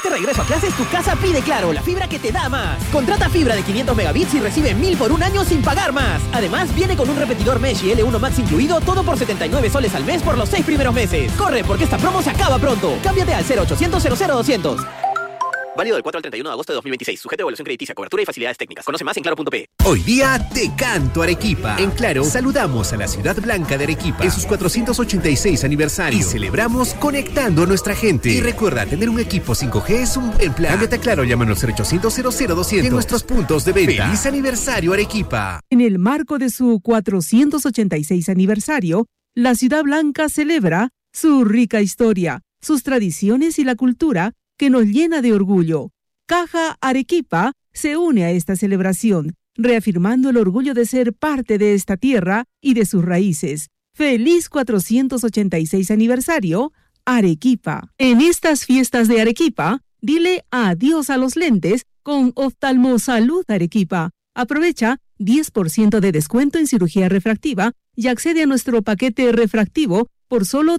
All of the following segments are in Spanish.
este regreso a clases, tu casa pide Claro, la fibra que te da más. Contrata fibra de 500 megabits y recibe 1000 por un año sin pagar más. Además, viene con un repetidor Mesh y L1 Max incluido, todo por 79 soles al mes por los 6 primeros meses. Corre, porque esta promo se acaba pronto. Cámbiate al 0800 00200. Válido del 4 al 31 de agosto de 2026. Sujeto a evaluación crediticia, cobertura y facilidades técnicas. Conoce más en claro.pe. Hoy día te canto Arequipa. En Claro, saludamos a la ciudad blanca de Arequipa en sus 486 aniversario. Y celebramos conectando a nuestra gente. Y recuerda, tener un equipo 5G es un buen plan. Cámbiate a Claro, llámanos 0800 00200 y en nuestros puntos de venta. ¡Feliz aniversario, Arequipa! En el marco de su 486 aniversario, la ciudad blanca celebra su rica historia, sus tradiciones y la cultura que nos llena de orgullo. Caja Arequipa se une a esta celebración, reafirmando el orgullo de ser parte de esta tierra y de sus raíces. ¡Feliz 486 aniversario, Arequipa! En estas fiestas de Arequipa, dile adiós a los lentes con Oftalmosalud Arequipa. Aprovecha 10% de descuento en cirugía refractiva y accede a nuestro paquete refractivo por solo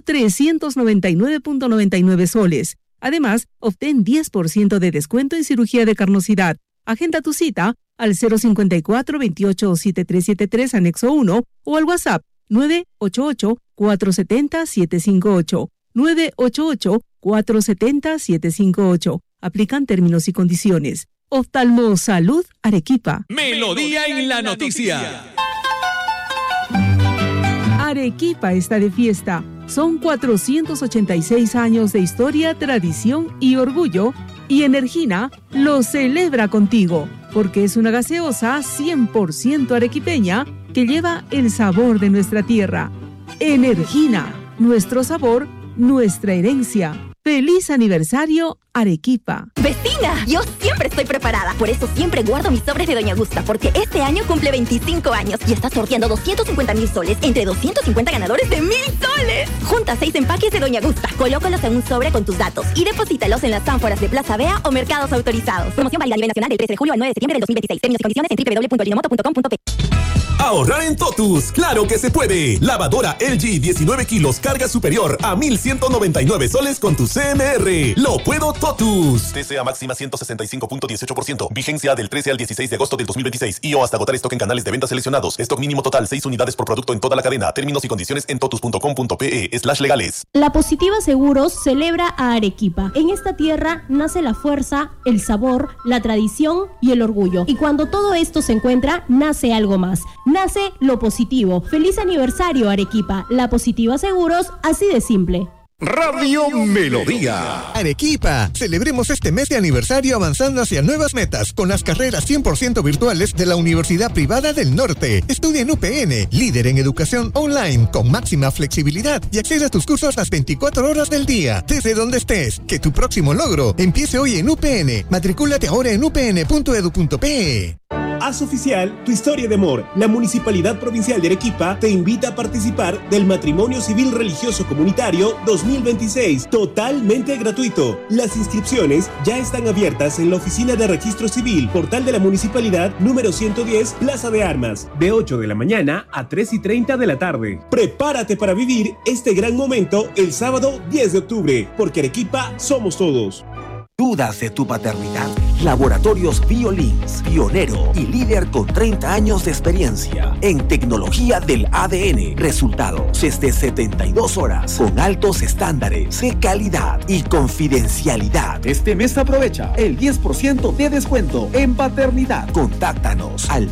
399.99 soles. Además, obtén 10% de descuento en cirugía de carnosidad. Agenda tu cita al 054-28-7373 anexo 1 o al WhatsApp 988-470-758. 988-470-758. Aplican términos y condiciones. Oftalmosalud Arequipa. Melodía en la noticia. Arequipa está de fiesta. Son 486 años de historia, tradición y orgullo, y Energina lo celebra contigo, porque es una gaseosa 100% arequipeña que lleva el sabor de nuestra tierra. Energina, nuestro sabor, nuestra herencia. ¡Feliz aniversario, Arequipa! ¡Vecina! Yo siempre estoy preparada. Por eso siempre guardo mis sobres de Doña Gusta, porque este año cumple 25 años y está sorteando 250.000 soles entre 250 ganadores de 1.000 soles. Junta 6 empaques de Doña Gusta, colócalos en un sobre con tus datos y deposítalos en las ánforas de Plaza Vea o mercados autorizados. Promoción válida a nivel nacional del 13 de julio al 9 de septiembre del 2026. Términos y condiciones en www.alinomoto.com.pe. Ahorrar en Totus, claro que se puede. Lavadora LG 19 kilos, carga superior a 1.199 soles con tu CMR. Lo puedo Totus. TCA máxima 165.18%. Vigencia del 13 al 16 de agosto del 2026. Y o hasta agotar stock en canales de venta seleccionados. Stock mínimo total 6 unidades por producto en toda la cadena. Términos y condiciones en totus.com.pe/legales. La Positiva Seguros celebra a Arequipa. En esta tierra nace la fuerza, el sabor, la tradición y el orgullo. Y cuando todo esto se encuentra, nace algo más. Nace lo positivo. ¡Feliz aniversario, Arequipa! La Positiva Seguros, así de simple. Radio Melodía. Arequipa, celebremos este mes de aniversario avanzando hacia nuevas metas con las carreras 100% virtuales de la Universidad Privada del Norte. Estudia en UPN, líder en educación online, con máxima flexibilidad y accede a tus cursos las 24 horas del día, desde donde estés. Que tu próximo logro empiece hoy en UPN. Matricúlate ahora en upn.edu.pe. Haz oficial tu historia de amor. La Municipalidad Provincial de Arequipa te invita a participar del Matrimonio Civil Religioso Comunitario 2026, totalmente gratuito. Las inscripciones ya están abiertas en la Oficina de Registro Civil, Portal de la Municipalidad, número 110, Plaza de Armas, de 8 de la mañana a 3:30 de la tarde. Prepárate para vivir este gran momento el sábado 10 de octubre, porque Arequipa somos todos. ¿Dudas de tu paternidad? Laboratorios BioLinks, pionero y líder con 30 años de experiencia en tecnología del ADN. Resultados desde 72 horas con altos estándares de calidad y confidencialidad. Este mes aprovecha el 10% de descuento en paternidad. Contáctanos al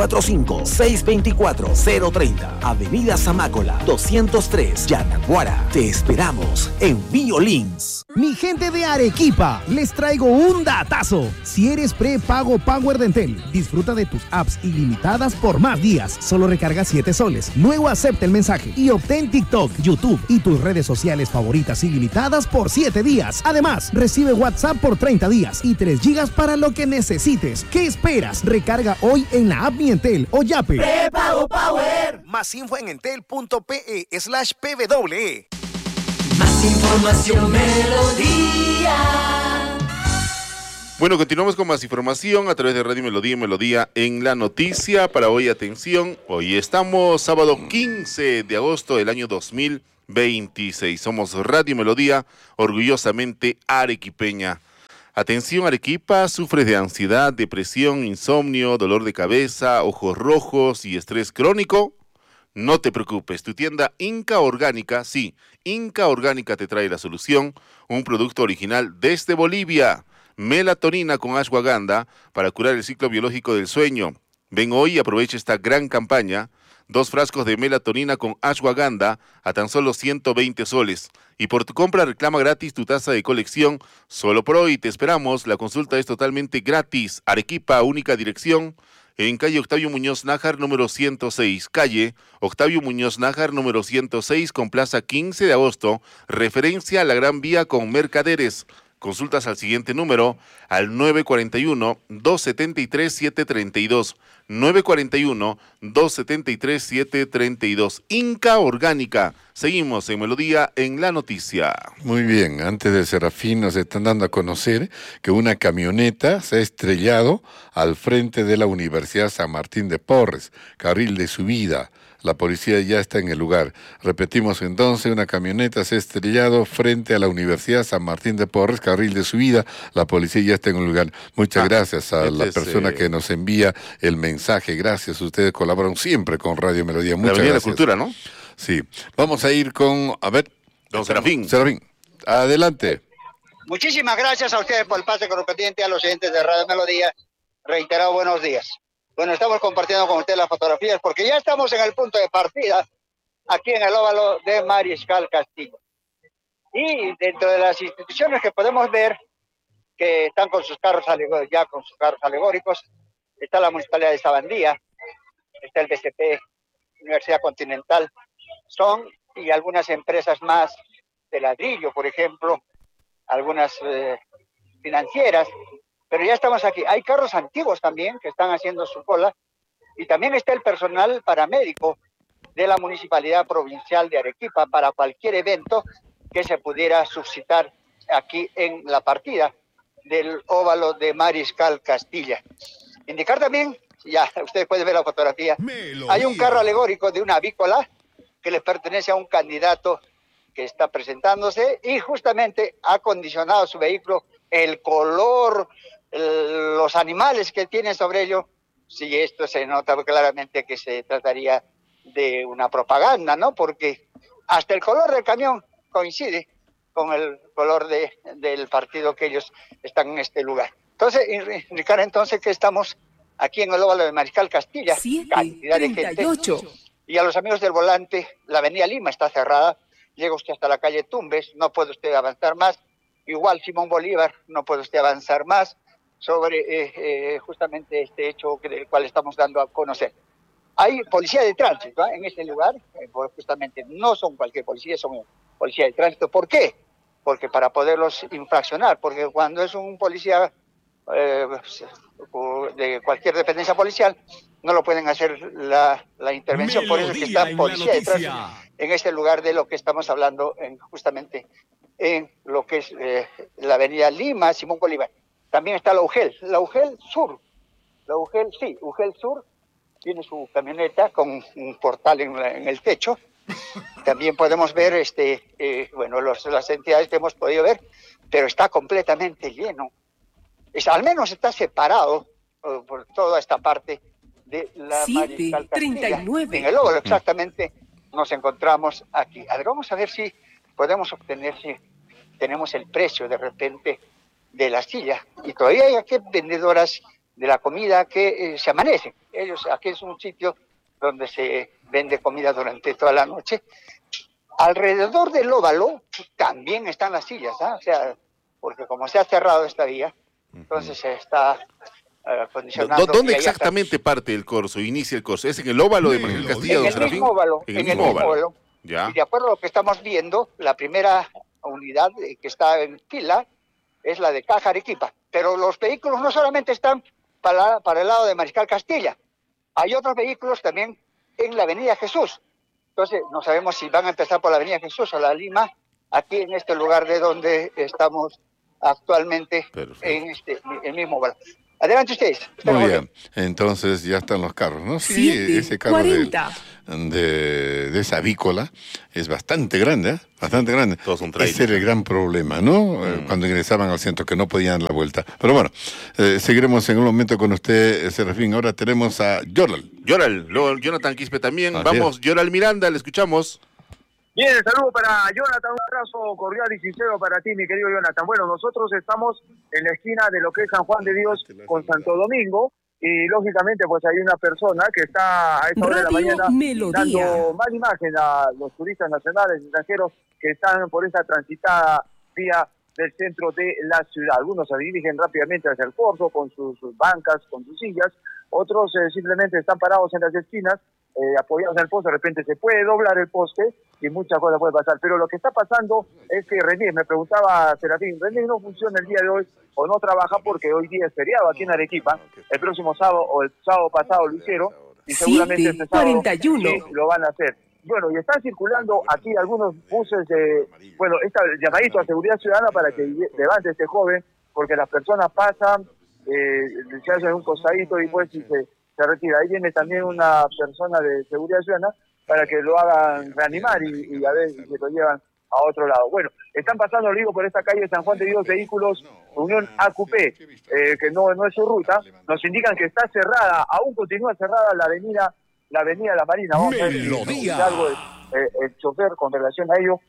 945-624-030, Avenida Zamácola 203, Yanaguara. Te esperamos en BioLinks. Mi gente de Arequipa, les traigo un datazo. Si eres prepago Power de Entel, disfruta de tus apps ilimitadas por más días. Solo recarga 7 soles. Luego acepta el mensaje y obtén TikTok, YouTube y tus redes sociales favoritas ilimitadas por 7 días. Además, recibe WhatsApp por 30 días y 3 gigas para lo que necesites. ¿Qué esperas? Recarga hoy en la app Mi Entel o Yape. Prepago Power. Más info en entel.pe/pwe. Más información, Melodía. Bueno, continuamos con más información a través de Radio Melodía y Melodía en la noticia. Para hoy, atención, hoy estamos sábado 15 de agosto del año 2026. Somos Radio Melodía, orgullosamente arequipeña. Atención Arequipa, sufres de ansiedad, depresión, insomnio, dolor de cabeza, ojos rojos y estrés crónico. No te preocupes, tu tienda Inca Orgánica, sí, Inca Orgánica te trae la solución, un producto original desde Bolivia, melatonina con ashwagandha para curar el ciclo biológico del sueño. Ven hoy y aprovecha esta gran campaña, 2 frascos de melatonina con ashwagandha a tan solo 120 soles. Y por tu compra reclama gratis tu taza de colección. Solo por hoy te esperamos, la consulta es totalmente gratis. Arequipa, única dirección, en calle Octavio Muñoz Nájar, número 106. Calle Octavio Muñoz Nájar, número 106, con plaza 15 de agosto. Referencia a la Gran Vía con Mercaderes. Consultas al siguiente número, al 941-273-732. 941-273-732. Inca Orgánica. Seguimos en Melodía en la noticia. Muy bien, antes de Serafín nos están dando a conocer que una camioneta se ha estrellado al frente de la Universidad San Martín de Porres, carril de subida. La policía ya está en el lugar. Repetimos entonces, una camioneta se ha estrellado frente a la Universidad San Martín de Porres, carril de subida. La policía ya está en el lugar. Muchas gracias a la persona que nos envía el mensaje. Gracias, ustedes colaboran siempre con Radio Melodía. Muchas gracias. La Cultura, ¿no? Sí. Vamos a ir con, a ver, don Serafín. Serafín, adelante. Muchísimas gracias a ustedes por el pase correspondiente, a los oyentes de Radio Melodía. Reiterado buenos días. Bueno, estamos compartiendo con ustedes las fotografías porque ya estamos en el punto de partida aquí en el óvalo de Mariscal Castillo. Y dentro de las instituciones que podemos ver que están con sus carros alegóricos, está la Municipalidad de Sabandía, está el BCP, Universidad Continental, y algunas empresas más de ladrillo, por ejemplo, algunas financieras. Pero ya estamos aquí. Hay carros antiguos también que están haciendo su cola y también está el personal paramédico de la Municipalidad Provincial de Arequipa para cualquier evento que se pudiera suscitar aquí en la partida del óvalo de Mariscal Castilla. Indicar también, ya ustedes pueden ver la fotografía, hay un carro alegórico de una avícola que le pertenece a un candidato que está presentándose y justamente ha condicionado su vehículo, el color, los animales que tiene sobre ello. Sí, esto se nota claramente que se trataría de una propaganda, ¿no? Porque hasta el color del camión coincide con el color del partido que ellos están en este lugar. Entonces, indicar entonces que estamos aquí en el óvalo de Mariscal Castilla, cantidad de gente. Y a los amigos del volante, la avenida Lima está cerrada, llega usted hasta la calle Tumbes, no puede usted avanzar más. Igual Simón Bolívar, no puede usted avanzar más sobre justamente este hecho del cual estamos dando a conocer. Hay policía de tránsito en este lugar, justamente no son cualquier policía, son policía de tránsito. ¿Por qué? Porque para poderlos infraccionar, porque cuando es un policía de cualquier dependencia policial, no lo pueden hacer la intervención. Por eso es que está policía de tránsito en este lugar de lo que estamos hablando justamente en lo que es la avenida Lima, Simón Bolívar. También está la UGEL Sur. La UGEL Sur tiene su camioneta con un portal en el techo. También podemos ver las entidades que hemos podido ver, pero está completamente lleno. Al menos está separado por toda esta parte de la Mariscal Castilla. 39. En el óvalo exactamente nos encontramos aquí. A ver, vamos a ver si podemos obtener, si tenemos el precio de repente de la silla. Y todavía hay aquí vendedoras de la comida que se amanecen. Aquí es un sitio donde se vende comida durante toda la noche. Alrededor del óvalo también están las sillas, ¿ah? O sea, porque como se ha cerrado esta vía, entonces se está condicionando. ¿Dónde exactamente parte el corso, inicia el corso? ¿Es en el óvalo de Mariscal Castilla, don Serafín? En el mismo óvalo. Ya. Y de acuerdo a lo que estamos viendo, la primera unidad que está en fila es la de Caja Arequipa. Pero los vehículos no solamente están para el lado de Mariscal Castilla, hay otros vehículos también en la Avenida Jesús. Entonces, no sabemos si van a empezar por la Avenida Jesús o la Lima, aquí en este lugar de donde estamos actualmente. Perfecto. En el mismo óvalo. Adelante ustedes. Muy bien, entonces ya están los carros, ¿no? Sí, ese carro de esa avícola es bastante grande, ¿eh? Bastante grande. Todos son trailers. Ese era el gran problema, ¿no? Cuando ingresaban al centro, que no podían dar la vuelta. Pero bueno, seguiremos en un momento con usted, Serafín. Ahora tenemos a Yoral. Luego Jonathan Quispe también. Vamos, Yoral Miranda, le escuchamos. Bien, saludo para Jonathan, un abrazo cordial y sincero para ti, mi querido Jonathan. Bueno, nosotros estamos en la esquina de lo que es San Juan de Dios con Santo Domingo y lógicamente pues hay una persona que está a esta hora de la mañana dando mala imagen a los turistas nacionales y extranjeros que están por esta transitada vía del centro de la ciudad. Algunos se dirigen rápidamente hacia el corso con sus bancas, con sus sillas, otros simplemente están parados en las esquinas apoyados en el poste. De repente se puede doblar el poste y muchas cosas pueden pasar, pero lo que está pasando es que René, me preguntaba Serafín, René no funciona el día de hoy o no trabaja porque hoy día es feriado aquí en Arequipa, el próximo sábado o el sábado pasado lo hicieron y seguramente este sábado 41 lo van a hacer. Bueno, y están circulando aquí algunos buses de, bueno, llamadito a seguridad ciudadana para que levante este joven, porque las personas pasan, se hacen un costadito y pues se retira. Ahí viene también una persona de seguridad ciudadana para que lo hagan reanimar y a ver si se lo llevan a otro lado. Bueno, están pasando, digo, por esta calle San Juan de Dios, vehículos Unión AQP, que no es su ruta, nos indican que está cerrada, aún continúa cerrada la avenida La Marina. Vamos a ver si dice algo el chofer con relación a ello.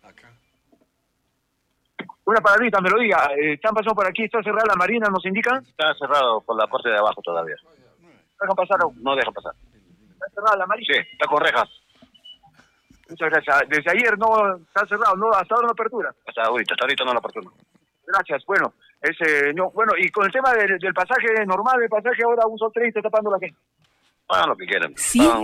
Una paradita, Melodía, están pasando por aquí, está cerrada la Marina, nos indican. Está cerrado por la parte de abajo todavía. ¿Dejan pasar? No deja pasar. ¿Está cerrada la Marina? Sí, está con rejas. Muchas gracias. Desde ayer no está cerrado, no, hasta ahora no apertura. Hasta ahorita no la apertura. Gracias, bueno, bueno, y con el tema del pasaje normal, el pasaje ahora un sol 30 tapando la gente. Hagan lo que quieran.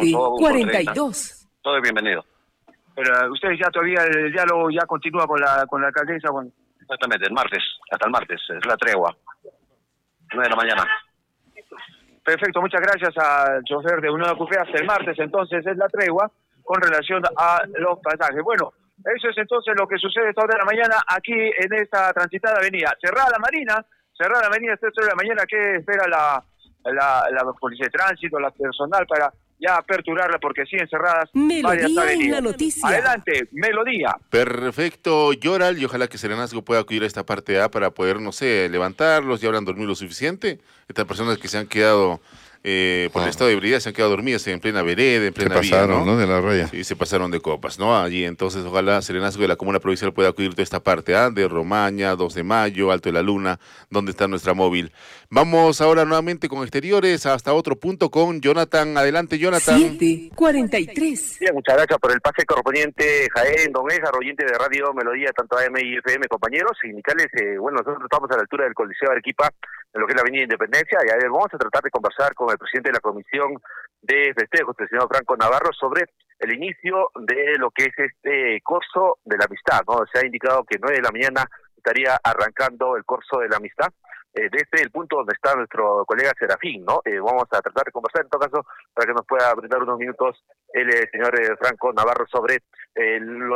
7:42. Todo es bienvenido. Pero ustedes ya todavía, el diálogo ya continúa con la alcaldesa, bueno. Exactamente, hasta el martes, es la tregua. 9 de la mañana. Perfecto, muchas gracias al chofer de Unión AQP. Hasta el martes, entonces, es la tregua con relación a los pasajes. Bueno, eso es entonces lo que sucede esta hora de la mañana aquí en esta transitada avenida. Cerrada la Marina, esta hora de la mañana, que espera la policía de tránsito, la personal para ya aperturarla porque siguen cerradas varias Melodía avenidas. en la noticia. Adelante, Melodía. Perfecto, Yoral, y ojalá que Serenazgo pueda acudir a esta parte A para poder, no sé, levantarlos, ya habrán dormido lo suficiente. Estas personas que se han quedado por el estado de ebriedad, se han quedado dormidas en plena vereda, en plena vía, pasaron, ¿no? De la raya. Sí, se pasaron de copas, ¿no? Allí, entonces, ojalá Serenazgo de la Comuna Provincial pueda acudir toda esta parte A, de Romaña, 2 de Mayo, Alto de la Luna, donde está nuestra móvil. Vamos ahora nuevamente con exteriores, hasta otro punto con Jonathan. Adelante, Jonathan. 7:43. Bien, muchas gracias por el pase correspondiente, Jaén, Don Ejar, oyente de Radio Melodía, tanto AM y FM, compañeros, sindicales. Bueno, nosotros estamos a la altura del Coliseo de Arequipa, en lo que es la Avenida Independencia, y a ver, vamos a tratar de conversar con el presidente de la Comisión de Festejos, el señor Franco Navarro, sobre el inicio de lo que es este curso de la amistad, ¿no? Se ha indicado que 9 de la mañana estaría arrancando el curso de la amistad, desde el punto donde está nuestro colega Serafín, ¿no? Vamos a tratar de conversar en todo caso para que nos pueda brindar unos minutos el señor Franco Navarro sobre el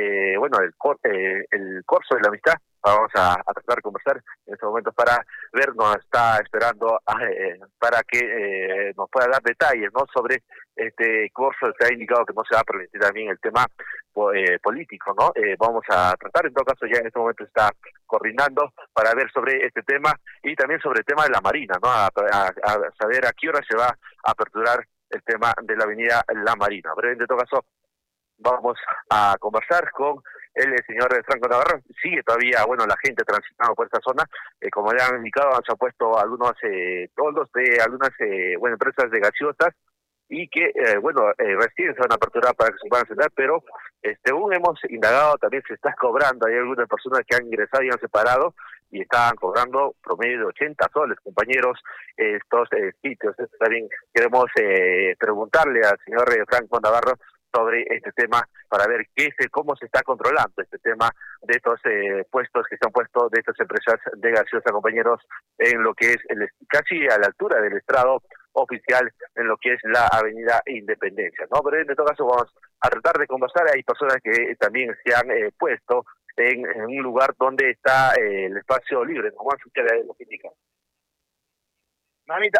curso de la amistad. Vamos a tratar de conversar en estos momentos para ver, nos está esperando para que nos pueda dar detalles, ¿no? Sobre este curso. Se ha indicado que no se va a permitir también el tema político, ¿no? Vamos a tratar, en todo caso ya en este momento está coordinando para ver sobre este tema y también sobre el tema de la Marina, ¿no? A saber a qué hora se va a aperturar el tema de la avenida La Marina. Pero en todo caso vamos a conversar con el señor Franco Navarro. Sigue todavía, bueno, la gente transitando por esta zona, como ya han indicado, se han puesto algunos toldos de algunas empresas de gaseosas y que, recién se van a aperturar para que se puedan sentar, pero según hemos indagado, también se está cobrando. Hay algunas personas que han ingresado y han separado y estaban cobrando promedio de 80 soles, compañeros, estos sitios. También queremos preguntarle al señor Franco Navarro sobre este tema para ver cómo se está controlando este tema de estos puestos que se han puesto de estas empresas de gaseosa, compañeros, en lo que es casi a la altura del estrado oficial, en lo que es la Avenida Independencia, ¿no? Pero en todo caso vamos a tratar de conversar. Hay personas que también se han puesto en un lugar donde está el espacio libre, ¿no? Vamos a escuchar lo que indica. Mamita,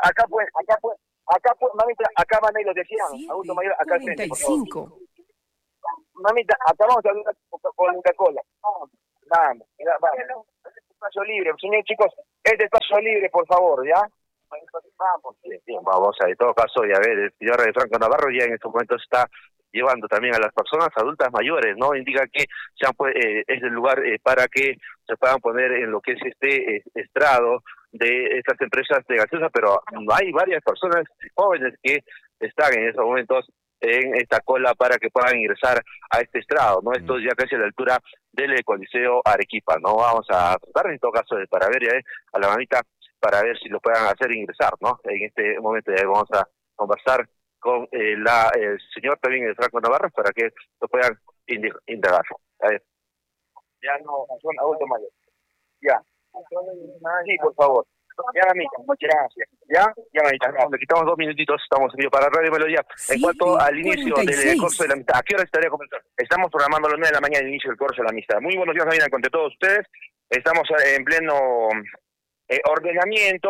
mamita, acá van ahí los decían, adulto mayor, acá al frente, por favor. Mamita, acá vamos a hablar con Coca-Cola. Vamos. Espacio libre, señores chicos, este espacio libre, por favor, ¿ya? Vamos. Bien, vamos a, en todo caso, ya ver, el señor Franco Navarro ya en estos momentos está llevando también a las personas adultas mayores, ¿no? Indica que es el lugar para que se puedan poner en lo que es este estrado de estas empresas de gaseosa, pero hay varias personas jóvenes que están en estos momentos en esta cola para que puedan ingresar a este estrado, ¿no? Esto ya casi a la altura del Coliseo Arequipa, ¿no? Vamos a tratar en todo caso de para ver ya a la mamita para ver si lo puedan hacer ingresar, ¿no? En este momento ya vamos a conversar con el señor también de Franco Navarro para que lo puedan indagar. A ver. Ya no, son adultos mayores. Ya. Sí, por favor. Ya, mamita, muchas gracias. Ya, mamita, le quitamos 2 minutitos, estamos en vivo para Radio Melodía. En cuanto al inicio del curso de la amistad, ¿a qué hora estaría comenzando? Estamos programando a las 9 de la mañana el inicio del curso de la amistad. Muy buenos días, Javier, ante todos ustedes. Estamos en pleno ordenamiento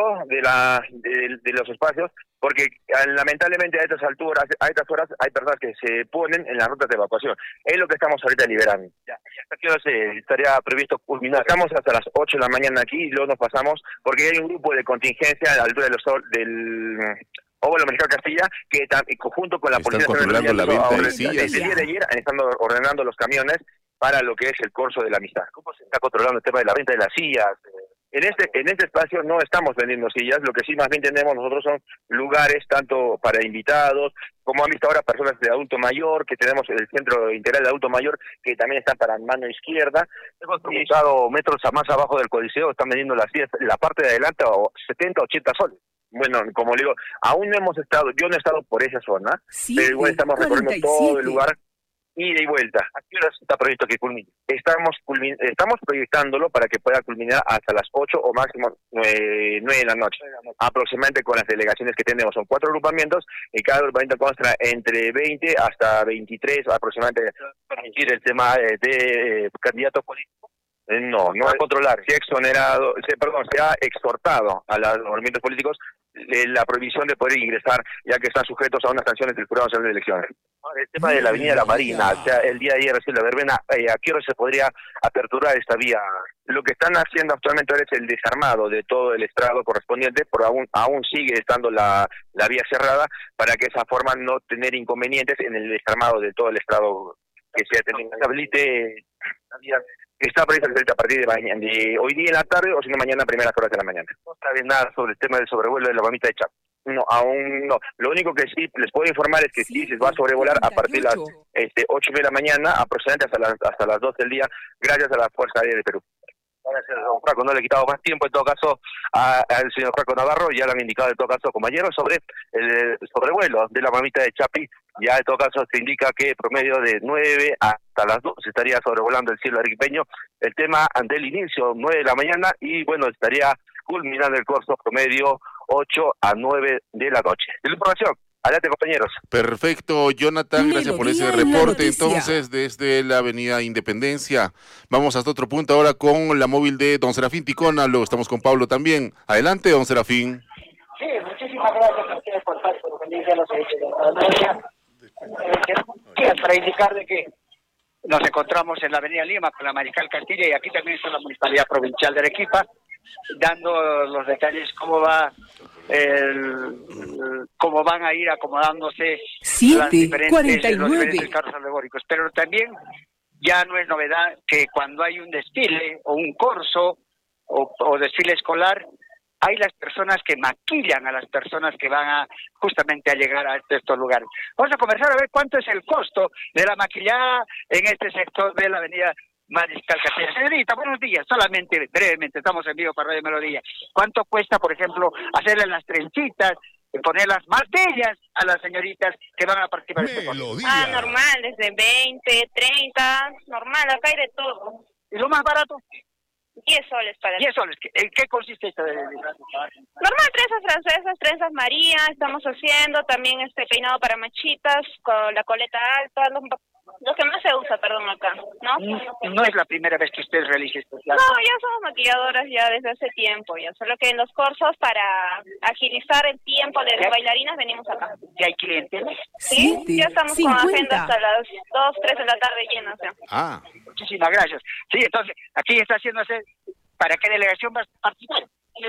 de los espacios, porque lamentablemente a estas alturas, a estas horas, hay personas que se ponen en las rutas de evacuación. Es lo que estamos ahorita liberando. Ya, ¿hasta qué hora estaría previsto culminar? Estamos hasta las 8 de la mañana aquí y luego nos pasamos, porque hay un grupo de contingencia a la altura del Óvalo Mariscal Castilla, que junto con la Policía controlando la venta de sillas. Desde el día de ayer están ordenando los camiones para lo que es el curso de la amistad. ¿Cómo se está controlando el tema de la venta de las sillas? En este espacio no estamos vendiendo sillas, lo que sí más bien tenemos nosotros son lugares tanto para invitados, como han visto ahora personas de adulto mayor, que tenemos el Centro Integral de Adulto Mayor, que también está para mano izquierda. Hemos preguntado metros más abajo del Coliseo, están vendiendo las sillas, la parte de adelante, 70, 80 soles. Bueno, como le digo, aún no hemos estado, yo no he estado por esa zona, pero igual estamos recorriendo todo el lugar. Ida y vuelta. ¿A qué horas está previsto que culmine? Estamos proyectándolo para que pueda culminar hasta las 8 o máximo 9 de la noche. Aproximadamente con las delegaciones que tenemos. Son 4 agrupamientos y cada agrupamiento consta entre 20 hasta 23 aproximadamente. Permitir el tema de candidatos políticos. No a controlar. Se ha exhortado a los movimientos políticos la prohibición de poder ingresar, ya que están sujetos a unas sanciones del Jurado Nacional de Elecciones. El tema de la Avenida de la Marina, o sea, el día de ayer recién la verbena, ¿a qué hora se podría aperturar esta vía? Lo que están haciendo actualmente ahora es el desarmado de todo el estrado correspondiente, pero aún sigue estando la vía cerrada, para que de esa forma no tener inconvenientes en el desarmado de todo el estrado que se habilite la vía. Está previsto a partir de mañana, de hoy día en la tarde o si no mañana a primeras horas de la mañana. No sabe nada sobre el tema del sobrevuelo de la mamita de Chapi. No, aún no. Lo único que sí les puedo informar es que sí se va a sobrevolar a partir de las 8 de la mañana, aproximadamente hasta las 12 del día, gracias a la Fuerza Aérea de Perú. Gracias, don Franco, no le he quitado más tiempo en todo caso al señor Franco Navarro, ya lo han indicado en todo caso compañeros sobre el sobrevuelo de la mamita de Chapi. Ya en todo caso se indica que promedio de 9 hasta las 2 se estaría sobrevolando el cielo arequipeño. El tema ante el inicio 9 de la mañana y bueno, estaría culminando el curso promedio 8 a 9 de la noche. De la información. Adelante, compañeros. Perfecto, Jonathan, gracias por ese reporte. Entonces, desde la Avenida Independencia, vamos hasta otro punto ahora con la móvil de don Serafín Ticona. Luego estamos con Pablo también. Adelante, don Serafín. Sí, muchísimas gracias a ustedes por estar con para indicar de que nos encontramos en la Avenida Lima con la Mariscal Castilla y aquí también está la Municipalidad Provincial de Arequipa, dando los detalles cómo van a ir acomodándose los diferentes carros alegóricos. Pero también ya no es novedad que cuando hay un desfile o un corso o desfile escolar, hay las personas que maquillan a las personas que van justamente a llegar a estos lugares. Vamos a conversar a ver cuánto es el costo de la maquillada en este sector de la Avenida Mariscal Castilla. Señorita, buenos días. Solamente, brevemente, estamos en vivo para Radio Melodía. ¿Cuánto cuesta, por ejemplo, hacerle las trencitas, poner las más bellas a las señoritas que van a participar en este curso? Normal, desde 20, 30, normal, acá hay de todo. ¿Y lo más barato? 10 soles para 10 soles. ¿En qué consiste esto? Normal, trenzas francesas, trenzas María, estamos haciendo también peinado para machitas, con la coleta alta, lo que más se usa, perdón, acá, ¿no? No es la primera vez que usted realiza esto. No, ya somos maquilladoras ya desde hace tiempo, ya. Solo que en los cursos, para agilizar el tiempo de las bailarinas, venimos acá. ¿Ya hay clientes? Sí, ya estamos 50. con agenda hasta las 2, 3 de la tarde llenas, ya. Muchísimas gracias. Sí, entonces, aquí está haciéndose... ¿Para qué delegación va a participar?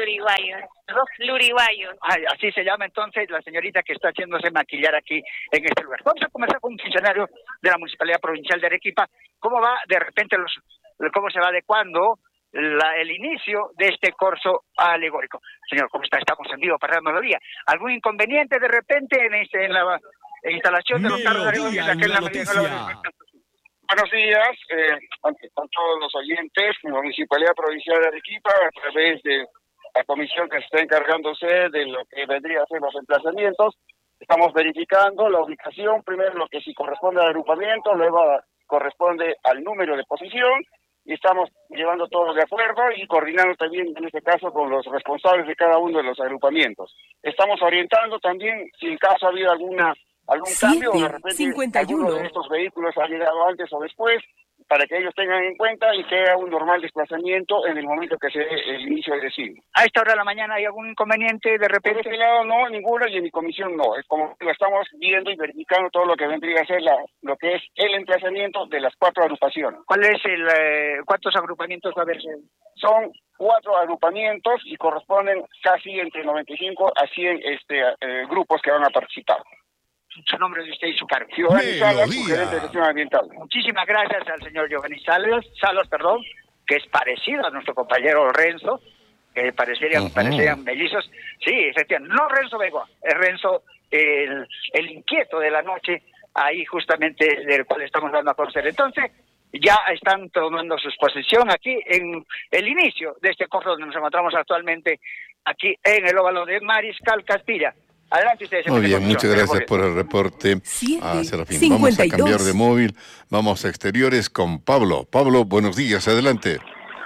Luriguayo. Así se llama entonces la señorita que está haciéndose maquillar aquí en este lugar. Vamos a comenzar con un funcionario de la Municipalidad Provincial de Arequipa. ¿Cómo va de repente cómo se va adecuando el inicio de este corso alegórico? Señor, ¿cómo está? Estamos en vivo para la melodía. ¿Algún inconveniente de repente en la instalación de los carros alegóricos aquí en la melodía? Buenos días a todos los oyentes. La Municipalidad Provincial de Arequipa, a través de la comisión que se está encargándose de lo que vendría a ser los emplazamientos, estamos verificando la ubicación, primero lo que sí corresponde al agrupamiento, luego corresponde al número de posición, y estamos llevando todo de acuerdo y coordinando también, en este caso, con los responsables de cada uno de los agrupamientos. Estamos orientando también, si en caso ha habido algún cambio, o de repente 51. alguno de estos vehículos ha llegado antes o después, para que ellos tengan en cuenta y que haya un normal desplazamiento en el momento que se dé el inicio del desfile. ¿A esta hora de la mañana hay algún inconveniente de repente? Por este lado no, ninguno, y en mi comisión no. Es como lo estamos viendo y verificando todo lo que vendría a ser lo que es el emplazamiento de las 4 agrupaciones. ¿Cuántos agrupamientos va a haber? Son 4 agrupamientos y corresponden casi entre 95 a 100 grupos que van a participar. Su nombre de usted y su cargo. Giovanni Salas, gerente de gestión ambiental. Muchísimas gracias al señor Giovanni Salas, que es parecido a nuestro compañero Renzo, que parecían mellizos. Sí, efectivamente, no Renzo Begoa, es Renzo el inquieto de la noche, ahí justamente del cual estamos dando a conocer. Entonces, ya están tomando su exposición aquí en el inicio de este corso donde nos encontramos actualmente, aquí en el óvalo de Mariscal Castilla. Adelante ustedes. Muy bien, muchas gracias por el reporte. Serafín. 52. Vamos a cambiar de móvil, vamos a exteriores con Pablo. Pablo, buenos días, adelante.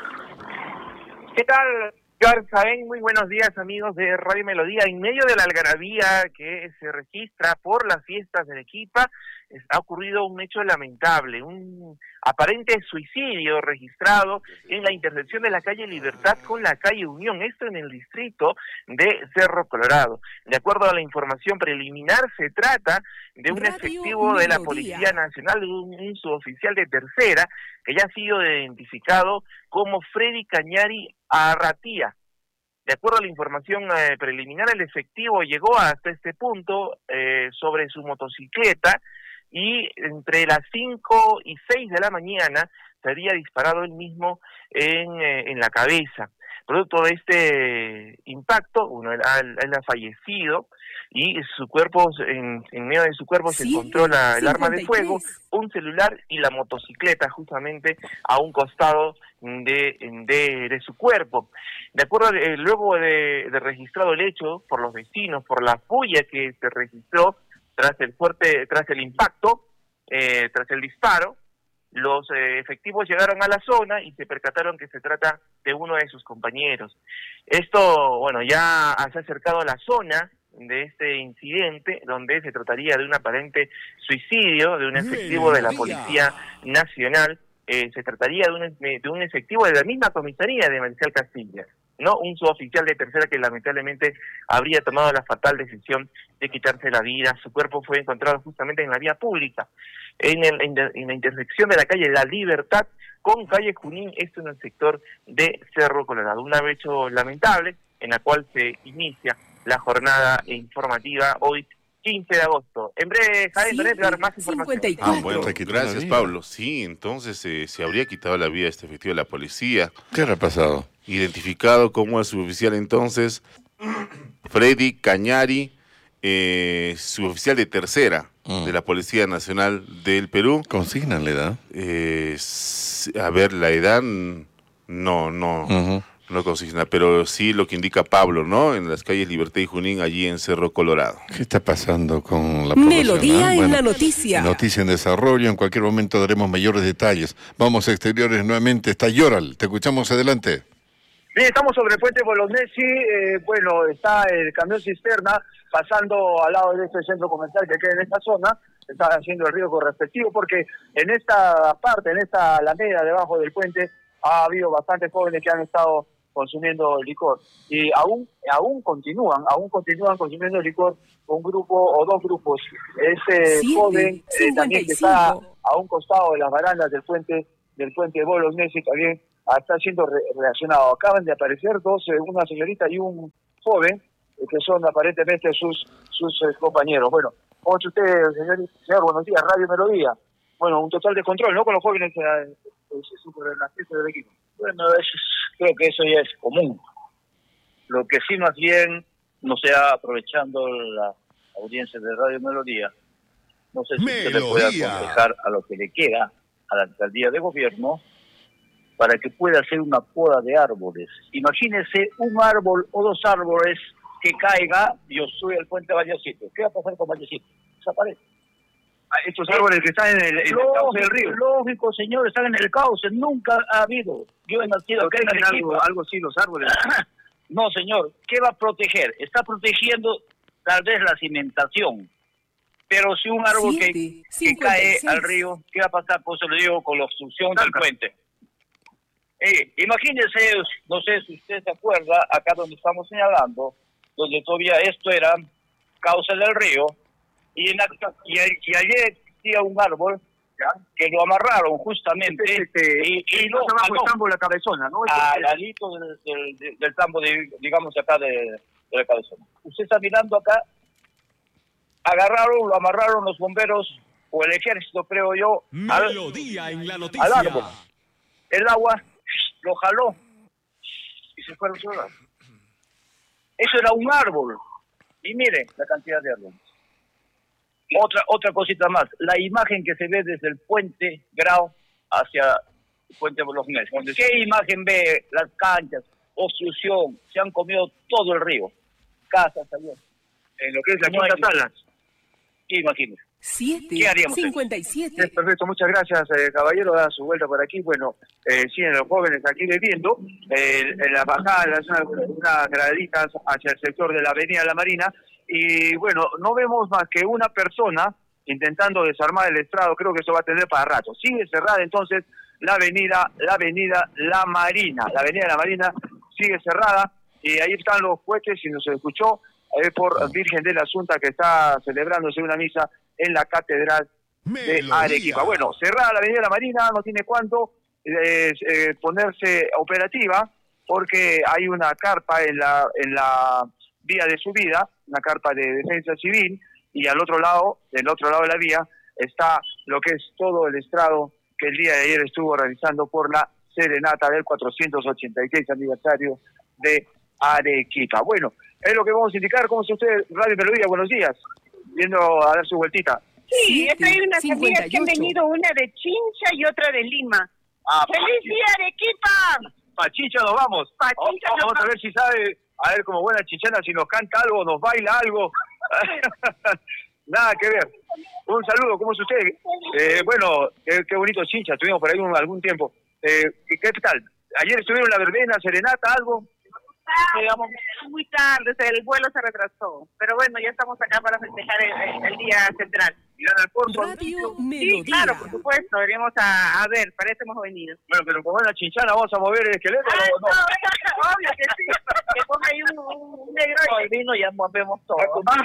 ¿Qué tal, Garzaén? Muy buenos días, amigos de Radio Melodía. En medio de la algarabía que se registra por las fiestas de Arequipa, ha ocurrido un hecho lamentable, un aparente suicidio registrado en la intersección de la calle Libertad con la calle Unión, esto en el distrito de Cerro Colorado. De acuerdo a la información preliminar, se trata de un efectivo de la Policía Nacional, un suboficial de tercera, que ya ha sido identificado como Freddy Cañari Arratía. De acuerdo a la información preliminar, el efectivo llegó hasta este punto sobre su motocicleta, y entre las 5 y 6 de la mañana se había disparado él mismo en la cabeza. Producto de este impacto, él ha fallecido, y su cuerpo, en medio de su cuerpo se encontró el arma de fuego, un celular y la motocicleta justamente a un costado de su cuerpo. De acuerdo, luego de registrado el hecho por los vecinos, por la bulla que se registró tras el impacto, tras el disparo, los efectivos llegaron a la zona y se percataron que se trata de uno de sus compañeros. Esto, ya se ha acercado a la zona de este incidente, donde se trataría de un aparente suicidio de un efectivo de la Policía Nacional. Se trataría de un efectivo de la misma comisaría de Mariscal Castilla, no un suboficial de tercera que lamentablemente habría tomado la fatal decisión de quitarse la vida. Su cuerpo fue encontrado justamente en la vía pública, en la intersección de la calle La Libertad con calle Junín, esto en el sector de Cerro Colorado. Un hecho lamentable en la cual se inicia la jornada informativa hoy, 15 de agosto. En breve, Javier, tenés que dar más información. Bueno, gracias, Pablo. Sí, entonces se habría quitado la vida este efectivo de la policía. ¿Qué habrá pasado? Identificado como el suboficial entonces, Freddy Cañari, suboficial de tercera de la Policía Nacional del Perú. ¿Consignan la edad? A ver, la edad no consigna, pero sí lo que indica Pablo, ¿no? En las calles Libertad y Junín, allí en Cerro Colorado. ¿Qué está pasando con la población? Melodía en la noticia. Noticia en desarrollo, en cualquier momento daremos mayores detalles. Vamos a exteriores nuevamente, está Yoral, te escuchamos, adelante. Bien, estamos sobre el puente Bolognesi, está el camión cisterna pasando al lado de este centro comercial que queda en esta zona, está haciendo el riesgo respectivo, porque en esta parte, en esta alameda debajo del puente, ha habido bastantes jóvenes que han estado consumiendo licor y aún continúan consumiendo licor, un grupo o dos grupos. Ese joven también que está a un costado de las barandas del puente Bolognesi también está siendo reaccionado. Acaban de aparecer dos, una señorita y un joven, que son aparentemente sus compañeros. Bueno, ¿cómo está usted, señor? Buenos días, Radio Melodía. Bueno, un total descontrol, ¿no? Con los jóvenes sobre la fiesta del equipo. Bueno, creo que eso ya es común. Lo que sí, más bien, no sea aprovechando la audiencia de Radio Melodía, no sé si usted le puede aconsejar a lo que le queda a la alcaldía de gobierno para que pueda hacer una poda de árboles. Imagínese un árbol o dos árboles que caiga y obstruye el puente Vallecito. ¿Qué va a pasar con Vallecito? Desaparece. Estos árboles que están en el cauce del río. Lógico, señor, están en el cauce. Nunca ha habido. Yo he nacido acá en Arequipa. Algo así, los árboles. No, señor. ¿Qué va a proteger? Está protegiendo tal vez la cimentación. Pero si un árbol que cae al río, ¿qué va a pasar? Pues se lo digo con la obstrucción del puente. Imagínese, no sé si usted se acuerda, acá donde estamos señalando, donde todavía esto era cauce del río, y allí existía un árbol que lo amarraron justamente y no abajo el tambo de la cabezona, ¿no? Al ladito del tambo, digamos acá de la cabezona. Usted está mirando acá, lo amarraron los bomberos o el ejército, creo yo, Melodía en la noticia. Al árbol. El agua lo jaló y se fueron solas. Eso era un árbol. Y mire la cantidad de árboles. Otra cosita más, la imagen que se ve desde el puente Grau hacia el puente Bolognesi. ¿Qué imagen ve? Las canchas, obstrucción, se han comido todo el río, casas, allá. En lo que es la quinta Salas. ¿Qué imaginas? 7:57. Es perfecto, muchas gracias, caballero, da su vuelta por aquí. Bueno, siguen los jóvenes aquí bebiendo, en la bajada, unas graditas hacia el sector de la Avenida La Marina, y bueno, no vemos más que una persona intentando desarmar el estrado. Creo que eso va a tener para rato. Sigue cerrada entonces la avenida La Marina. La Avenida La Marina sigue cerrada, y ahí están los cohetes, si no se escuchó, por Virgen de la Asunta, que está celebrándose una misa en la Catedral de Arequipa. Bueno, cerrada la Avenida La Marina, no tiene cuánto ponerse operativa, porque hay una carpa en la vía de subida, una carpa de defensa civil, y del otro lado de la vía está lo que es todo el estrado que el día de ayer estuvo realizando por la serenata del 486 aniversario de Arequipa. Bueno, es lo que vamos a indicar. ¿Cómo está usted, Radio Melodía? Buenos días. Viendo a dar su vueltita. Sí, hay unas amigas que han venido, una de Chincha y otra de Lima. ¡Feliz día, Arequipa! Pa' Chincha nos vamos. Vamos a ver si sabe, a ver, como buena chinchana, si nos canta algo, nos baila algo. Nada que ver. Un saludo, ¿cómo es usted? Bueno, qué bonito Chincha, estuvimos por ahí algún tiempo. ¿Qué tal? ¿Ayer estuvieron en la verbena, serenata, algo? Digamos, muy tarde, el vuelo se retrasó. Pero bueno, ya estamos acá para festejar el día central. ¿Irán al puerto? Radio Melodía. Sí, claro, por supuesto, veremos a ver, para eso hemos venido. Bueno, pero como es la chinchana, ¿vamos a mover el esqueleto o no? Obvio que sí, que ponga ahí un negro y el vino, ya movemos todo.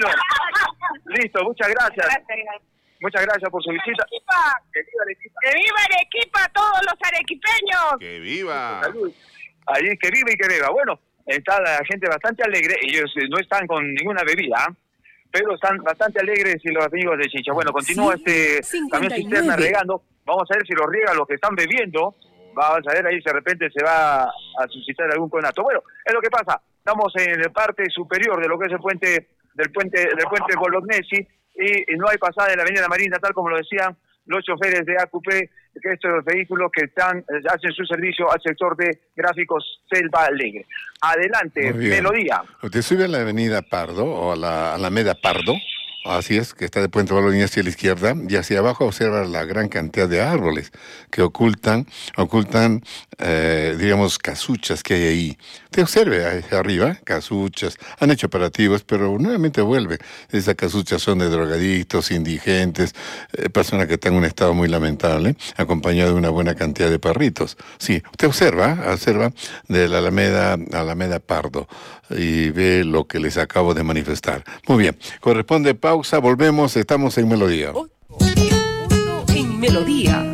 Listo, muchas gracias. Muchas gracias por su visita. ¡Que viva Arequipa! ¡Que viva Arequipa, todos los arequipeños! ¡Que viva! Salud. Ahí, que viva y que beba. Bueno, está la gente bastante alegre. Ellos no están con ninguna bebida, pero están bastante alegres y los amigos de Chincha. Bueno, continúa este camión cisterna regando. Vamos a ver si lo riega los que están bebiendo. Vamos a ver ahí si de repente se va a suscitar algún conato. Bueno, es lo que pasa. Estamos en la parte superior de lo que es el puente del puente Bolognesi, y no hay pasada de la Avenida Marina, tal como lo decían los choferes de AQP, que estos vehículos que hacen su servicio al sector de Gráficos Selva Alegre. Adelante, Melodía. ¿Usted sube a la Avenida Pardo o a la Alameda Pardo? Así es, que está de Puente Bolonia hacia la izquierda, y hacia abajo observa la gran cantidad de árboles que ocultan, digamos, casuchas que hay ahí. Te observe hacia arriba, casuchas, han hecho operativos, pero nuevamente vuelve. Esas casuchas son de drogadictos, indigentes, personas que están en un estado muy lamentable, acompañado de una buena cantidad de perritos. Sí, usted observa de la Alameda Pardo, y ve lo que les acabo de manifestar. Muy bien, corresponde pausa, volvemos, estamos en Melodía. En Melodía.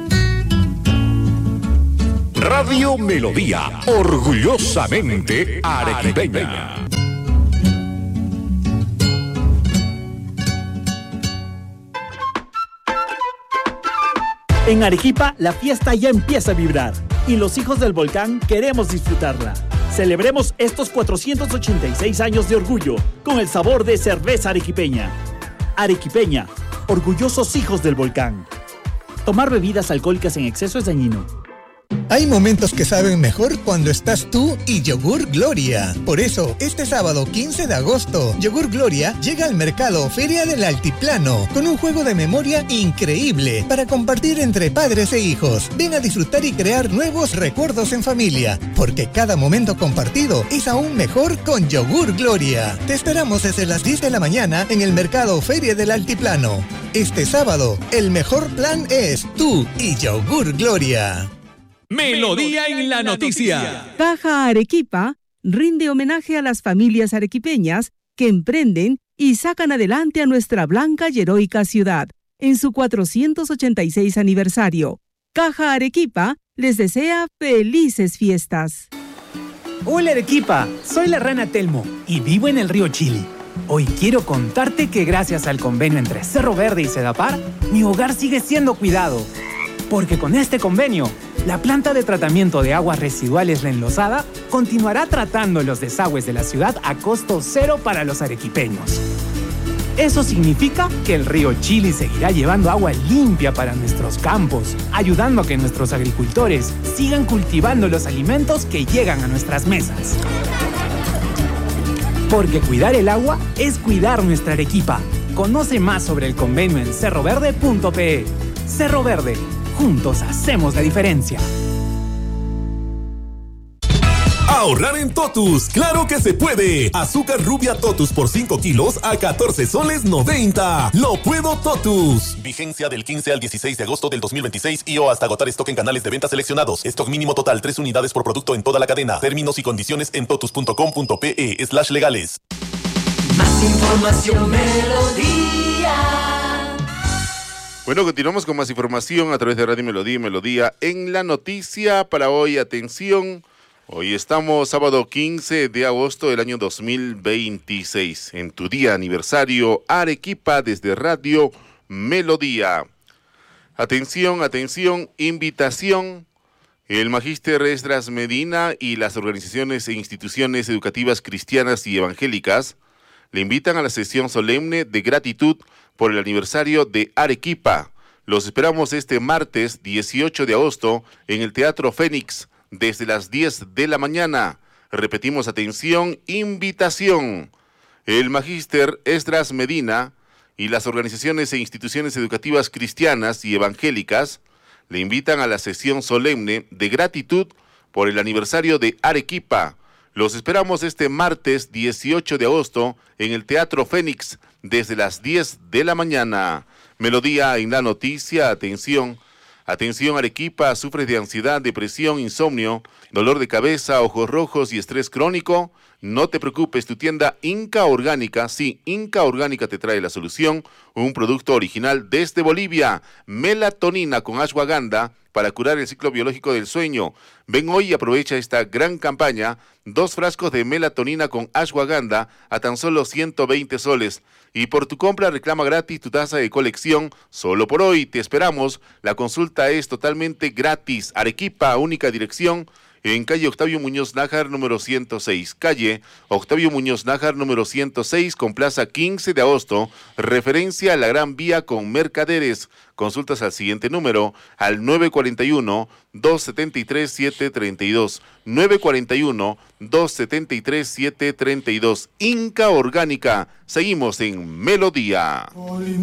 Radio Melodía, orgullosamente arequipeña. En Arequipa, la fiesta ya empieza a vibrar y los hijos del volcán queremos disfrutarla. Celebremos estos 486 años de orgullo con el sabor de cerveza arequipeña. Arequipeña, orgullosos hijos del volcán. Tomar bebidas alcohólicas en exceso es dañino. Hay momentos que saben mejor cuando estás tú y Yogur Gloria. Por eso, este sábado 15 de agosto, Yogur Gloria llega al mercado Feria del Altiplano con un juego de memoria increíble para compartir entre padres e hijos. Ven a disfrutar y crear nuevos recuerdos en familia, porque cada momento compartido es aún mejor con Yogur Gloria. Te esperamos desde las 10 de la mañana en el mercado Feria del Altiplano. Este sábado, el mejor plan es tú y Yogur Gloria. Melodía en la noticia. Caja Arequipa rinde homenaje a las familias arequipeñas que emprenden y sacan adelante a nuestra blanca y heroica ciudad en su 486 aniversario. Caja Arequipa les desea felices fiestas. Hola Arequipa, soy la rana Telmo y vivo en el río Chili. Hoy quiero contarte que gracias al convenio entre Cerro Verde y Sedapar, mi hogar sigue siendo cuidado. Porque con este convenio, la planta de tratamiento de aguas residuales La Enlosada continuará tratando los desagües de la ciudad a costo cero para los arequipeños. Eso significa que el río Chili seguirá llevando agua limpia para nuestros campos, ayudando a que nuestros agricultores sigan cultivando los alimentos que llegan a nuestras mesas. Porque cuidar el agua es cuidar nuestra Arequipa. Conoce más sobre el convenio en cerroverde.pe. Cerro Verde. Juntos hacemos la diferencia. Ahorrar en Totus, claro que se puede. Azúcar rubia Totus por 5 kilos a 14 soles 90. Lo puedo Totus. Vigencia del 15 al 16 de agosto del 2026 y o hasta agotar stock en canales de venta seleccionados. Stock mínimo total 3 unidades por producto en toda la cadena. Términos y condiciones en totus.com.pe/legales. Más información, Melodía. Bueno, continuamos con más información a través de Radio Melodía y Melodía en la noticia para hoy. Atención, hoy estamos sábado 15 de agosto del año 2026. En tu día aniversario, Arequipa desde Radio Melodía. Atención, invitación. El Magíster Esdras Medina y las organizaciones e instituciones educativas cristianas y evangélicas le invitan a la sesión solemne de gratitud por el aniversario de Arequipa. Los esperamos este martes 18 de agosto en el Teatro Fénix desde las 10 de la mañana. Repetimos, atención, invitación. El Magíster Esdras Medina y las organizaciones e instituciones educativas cristianas y evangélicas le invitan a la sesión solemne de gratitud por el aniversario de Arequipa. Los esperamos este martes 18 de agosto en el Teatro Fénix desde las 10 de la mañana. Melodía en la noticia, atención. Atención, Arequipa, sufres de ansiedad, depresión, insomnio, dolor de cabeza, ojos rojos y estrés crónico. No te preocupes, tu tienda Inca Orgánica, sí, Inca Orgánica te trae la solución, un producto original desde Bolivia, melatonina con ashwagandha para curar el ciclo biológico del sueño. Ven hoy y aprovecha esta gran campaña, 2 frascos de melatonina con ashwagandha a tan solo 120 soles. Y por tu compra reclama gratis tu taza de colección, solo por hoy, te esperamos. La consulta es totalmente gratis. Arequipa, única dirección, en calle Octavio Muñoz Nájar, número 106. Calle Octavio Muñoz Nájar, número 106, con plaza 15 de agosto, referencia a la Gran Vía con Mercaderes. Consultas al siguiente número, al 941-273-732. 941-273-732. Inca Orgánica. Seguimos en Melodía.